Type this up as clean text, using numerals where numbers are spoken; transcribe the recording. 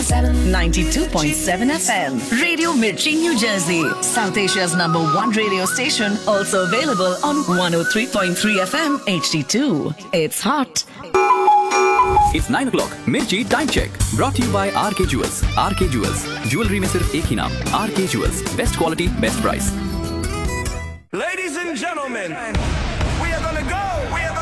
92.7 FM. Radio Mirchi, New Jersey. South Asia's #1 radio station. Also available on 103.3 FM HD2. It's hot. It's 9 o'clock. Mirchi time check. Brought to you by RK Jewels. RK Jewels. Jewelry में सिर्फ एक ही नाम. RK Jewels. Best quality, best price. Ladies and gentlemen, we are gonna go.